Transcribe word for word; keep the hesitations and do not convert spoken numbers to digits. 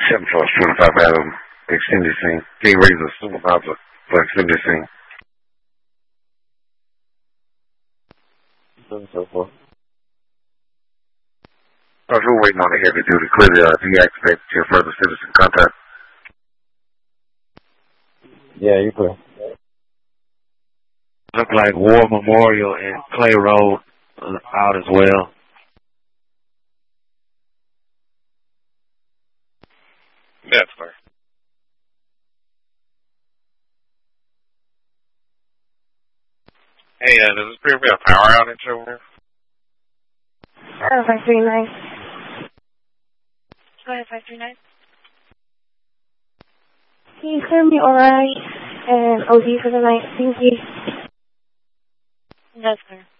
seven four twenty-five Adam, extended scene. King Razor, supervisor for extended scene. So forth. I was really waiting on the heavy duty. Clearly, uh, deactivate your further citizen contact. Yeah, you clear. Look like War Memorial and Clay Road out as well. That's clear. Hey, uh, does this appear to be a power outage over there? Uh, five three nine. Go ahead, five three nine. Can you clear me alright and O D for the night? Thank you. That's clear.